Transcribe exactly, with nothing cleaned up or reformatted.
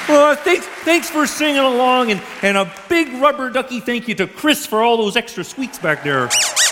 Well, thanks, thanks for singing along, and, and a big rubber ducky thank you to Chris for all those extra squeaks back there.